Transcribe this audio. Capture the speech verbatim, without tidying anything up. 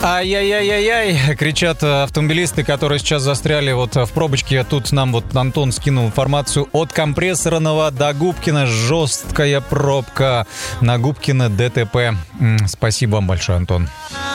Ай-яй-яй-яй-яй, кричат автомобилисты, которые сейчас застряли вот в пробочке. Тут нам вот Антон скинул информацию. От Компрессорного до Губкина жесткая пробка. На Губкина ДТП. Спасибо вам большое, Антон.